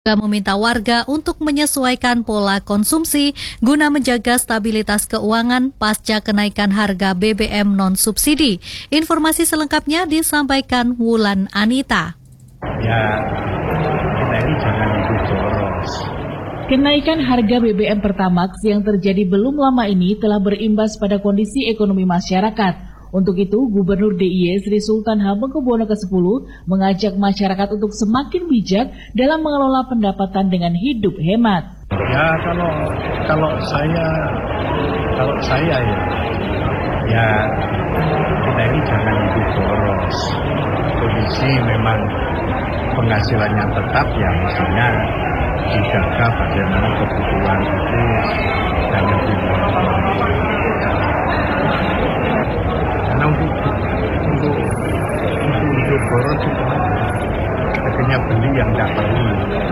meminta warga untuk menyesuaikan pola konsumsi guna menjaga stabilitas keuangan pasca kenaikan harga BBM non-subsidi. Informasi selengkapnya disampaikan Wulan Anita. Ya, kita ini jangan hidup boros. Kenaikan harga BBM Pertamax yang terjadi belum lama ini telah berimbas pada kondisi ekonomi masyarakat. Untuk itu, Gubernur DIY Sri Sultan Hamengkubuwono ke-10 mengajak masyarakat untuk semakin bijak dalam mengelola pendapatan dengan hidup hemat. Ya, kalau saya ya kita ini jangan hidup boros. Kondisi memang penghasilannya tetap, ya mestinya dijaga bagaimana kebutuhan itu dan lebih karena untuk hidup boros itu akhirnya beli yang nggak perlu,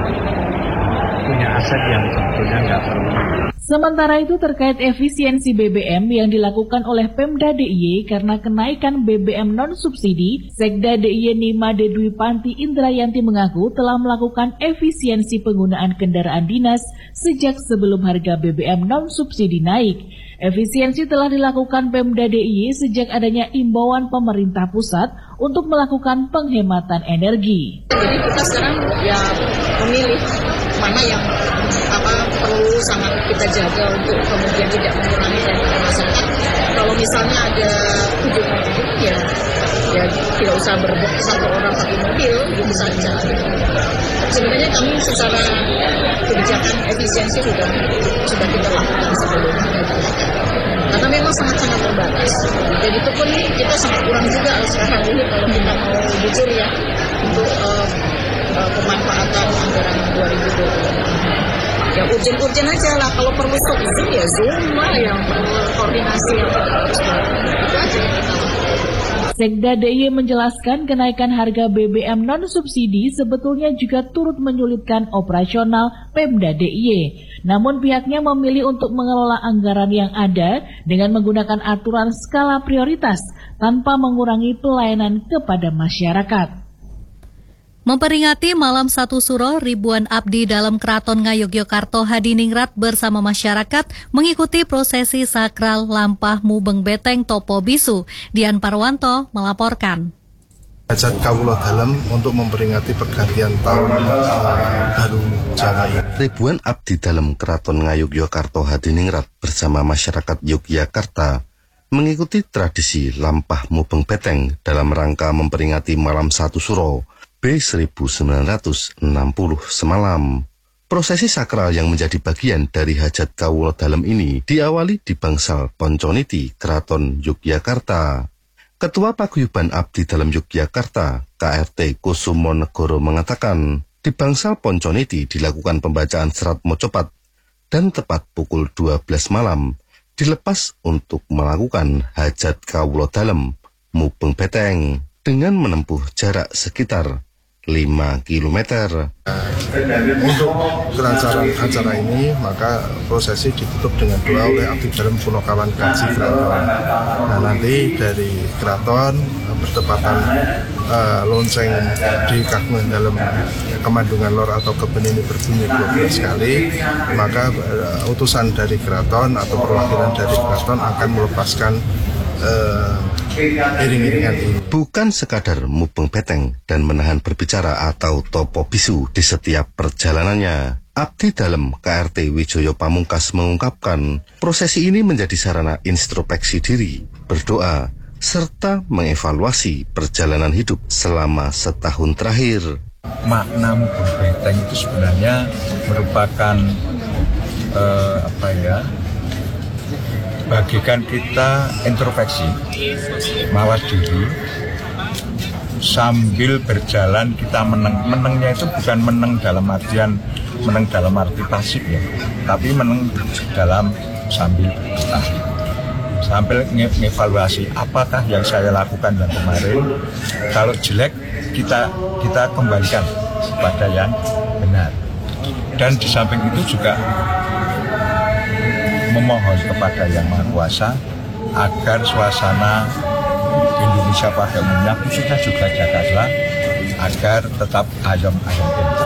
punya aset yang sebetulnya nggak perlu. Sementara itu terkait efisiensi BBM yang dilakukan oleh Pemda DIY karena kenaikan BBM non-subsidi, Sekda DIY Nimade Dwi Panti Indrayanti mengaku telah melakukan efisiensi penggunaan kendaraan dinas sejak sebelum harga BBM non-subsidi naik. Efisiensi telah dilakukan Pemda DIY sejak adanya imbauan pemerintah pusat untuk melakukan penghematan energi. Jadi kita sekarang ya memilih mana yang perlu sangat kita jaga untuk kemudian tidak mengurangi daripada masyarakat. Kalau misalnya ada kunjungan ya tidak usah berbok satu orang satu mobil gitu saja. Sebenarnya kami secara kebijakan efisiensi sudah kita lakukan sebelumnya. Karena memang sangat-sangat terbatas. Dan itu pun kita sangat kurang juga sekarang ini kalau kita mau jujur ya untuk pemanfaatan anggaran 2020. Ya urgen aja lah, kalau perlu Zoom ya Zoom lah, yang perlu koordinasi yang kita harus lakukan itu aja. Sekda DIY menjelaskan kenaikan harga BBM non-subsidi sebetulnya juga turut menyulitkan operasional Pemda DIY. Namun pihaknya memilih untuk mengelola anggaran yang ada dengan menggunakan aturan skala prioritas tanpa mengurangi pelayanan kepada masyarakat. Memperingati Malam Satu Suro, ribuan abdi dalam Keraton Ngayogyakarta Hadiningrat bersama masyarakat mengikuti prosesi sakral Lampah Mubeng Beteng Topo Bisu. Dian Parwanto melaporkan. Hajat Kawula Dalem untuk memperingati pergantian tahun baru Jawa ini. Ribuan abdi dalam Keraton Ngayogyakarta Hadiningrat bersama masyarakat Yogyakarta mengikuti tradisi Lampah Mubeng Beteng dalam rangka memperingati Malam Satu Suro B1960 semalam. Prosesi sakral yang menjadi bagian dari Hajat Kawula Dalem ini diawali di bangsal Ponconiti, Keraton Yogyakarta. Ketua Paguyuban Abdi Dalem Yogyakarta, KRT Kusumonegoro mengatakan, di bangsal Ponconiti dilakukan pembacaan serat mocopat dan tepat pukul 12 malam dilepas untuk melakukan Hajat Kawula Dalem Mubeng Beteng dengan menempuh jarak sekitar 5 km. Untuk kelancaran acara ini, maka prosesi ditutup dengan doa oleh abdi dalam Punokawan Kaji Keraton. Nah, nanti dari Keraton bertepatan lonceng di Kagungan dalam Kemandungan Lor atau Keben ini berbunyi 12 kali, maka utusan dari Keraton atau perwakilan dari Keraton akan melepaskan iring-iringan ini. Bukan sekadar mubeng beteng dan menahan berbicara atau topo bisu di setiap perjalanannya. Abdi dalam KRT Wijoyo Pamungkas mengungkapkan, prosesi ini menjadi sarana introspeksi diri, berdoa, serta mengevaluasi perjalanan hidup selama setahun terakhir. Makna mubeng beteng itu sebenarnya merupakan bagikan kita introspeksi, mawas diri, sambil berjalan kita menengnya itu bukan meneng dalam arti pasif ya, tapi meneng dalam sambil bergerak, sambil mengevaluasi apakah yang saya lakukan yang kemarin, kalau jelek kita kembalikan kepada yang benar. Dan di samping itu juga memohon kepada Yang Maha Kuasa agar suasana Indonesia pada umumnya, khususnya juga Jakarta, agar tetap ayam-ayam.